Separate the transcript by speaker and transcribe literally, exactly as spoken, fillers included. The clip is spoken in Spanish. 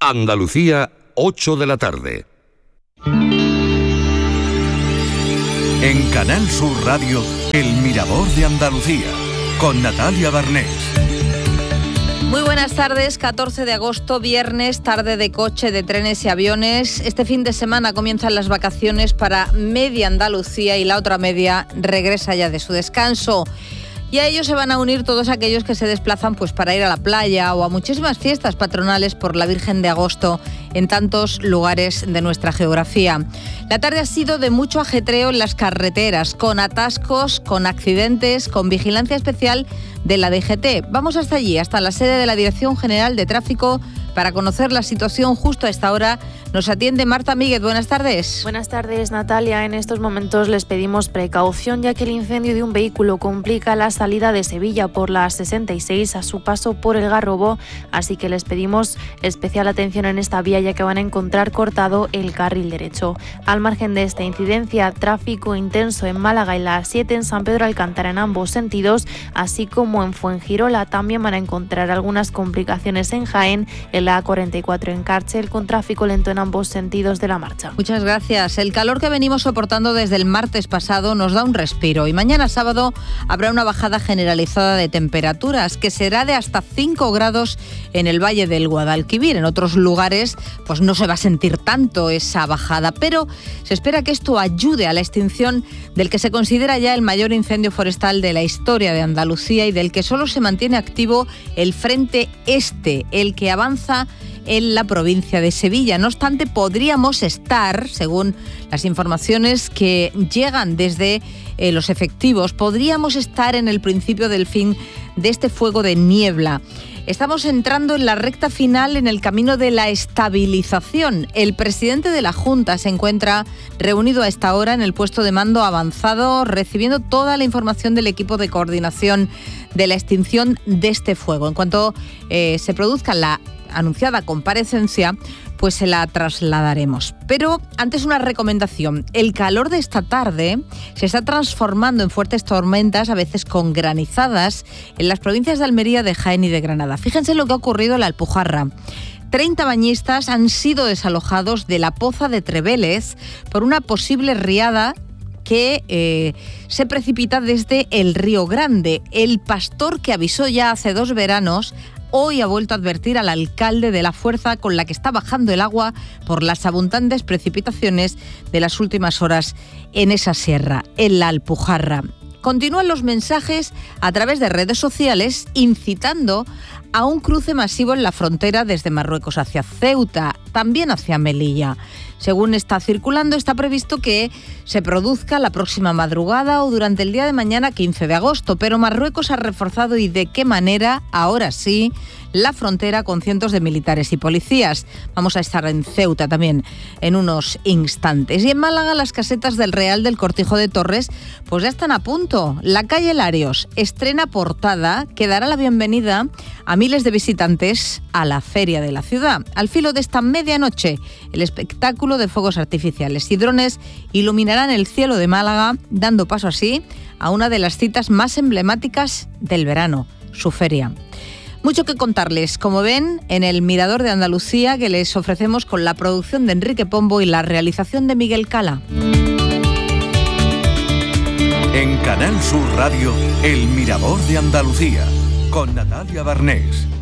Speaker 1: Andalucía, ocho de la tarde.
Speaker 2: En Canal Sur Radio, El Mirador de Andalucía, con Natalia Barnés.
Speaker 3: Muy buenas tardes, catorce de agosto, viernes, tarde de coche, de trenes y aviones. Este fin de semana comienzan las vacaciones para media Andalucía y la otra media regresa ya de su descanso. Y a ellos se van a unir todos aquellos que se desplazan pues para ir a la playa o a muchísimas fiestas patronales por la Virgen de Agosto en tantos lugares de nuestra geografía. La tarde ha sido de mucho ajetreo en las carreteras, con atascos, con accidentes, con vigilancia especial de la D G T. Vamos hasta allí, hasta la sede de la Dirección General de Tráfico, para conocer la situación justo a esta hora. Nos atiende Marta Míguez. Buenas tardes.
Speaker 4: Buenas tardes, Natalia. En estos momentos les pedimos precaución, ya que el incendio de un vehículo complica la salida de Sevilla por la sesenta y seis a su paso por el Garrobo, así que les pedimos especial atención en esta vía, ya que van a encontrar cortado el carril derecho. Al margen de esta incidencia, tráfico intenso en Málaga y la A siete en San Pedro Alcántara en ambos sentidos, así como en Fuengirola. También van a encontrar algunas complicaciones en Jaén, en la A cuarenta y cuatro en Cárcel, con tráfico lento en ambos sentidos de la marcha.
Speaker 3: Muchas gracias. El calor que venimos soportando desde el martes pasado nos da un respiro y mañana sábado habrá una bajada generalizada de temperaturas que será de hasta cinco grados en el Valle del Guadalquivir. En otros lugares pues no se va a sentir tanto esa bajada, pero se espera que esto ayude a la extinción del que se considera ya el mayor incendio forestal de la historia de Andalucía y del que solo se mantiene activo el frente este, el que avanza en la provincia de Sevilla. No obstante, podríamos estar, según las informaciones que llegan desde eh, los efectivos, podríamos estar en el principio del fin de este fuego de niebla. Estamos entrando en la recta final en el camino de la estabilización. El presidente de la Junta se encuentra reunido a esta hora en el puesto de mando avanzado, recibiendo toda la información del equipo de coordinación de la extinción de este fuego. En cuanto eh, se produzca la anunciada comparecencia, pues se la trasladaremos. Pero antes una recomendación. El calor de esta tarde se está transformando en fuertes tormentas, a veces con granizadas, en las provincias de Almería, de Jaén y de Granada. Fíjense lo que ha ocurrido en la Alpujarra. treinta bañistas han sido desalojados de la Poza de Trevélez por una posible riada que eh, se precipita desde el Río Grande. El pastor, que avisó ya hace dos veranos, hoy ha vuelto a advertir al alcalde de la fuerza con la que está bajando el agua por las abundantes precipitaciones de las últimas horas en esa sierra, en la Alpujarra. Continúan los mensajes a través de redes sociales incitando a un cruce masivo en la frontera desde Marruecos hacia Ceuta, también hacia Melilla. Según está circulando, está previsto que se produzca la próxima madrugada o durante el día de mañana, quince de agosto, pero Marruecos ha reforzado, y de qué manera, ahora sí, la frontera con cientos de militares y policías. Vamos a estar en Ceuta también en unos instantes. Y en Málaga, las casetas del Real del Cortijo de Torres pues ya están a punto. La calle Larios estrena portada que dará la bienvenida a miles de visitantes a la feria de la ciudad. Al filo de esta medianoche, el espectáculo de fuegos artificiales y drones iluminarán el cielo de Málaga, dando paso así a una de las citas más emblemáticas del verano, su feria. Mucho que contarles, como ven, en el Mirador de Andalucía, que les ofrecemos con la producción de Enrique Pombo y la realización de Miguel Cala.
Speaker 2: En Canal Sur Radio, El Mirador de Andalucía, con Natalia Barnés.